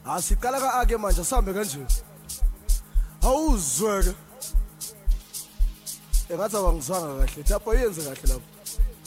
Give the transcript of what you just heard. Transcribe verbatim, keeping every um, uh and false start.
Asiqala ka ake manje sihambe kanje. Awuzweke. Engathi awangizwanga kahle. Thapha yenze kahle lapho.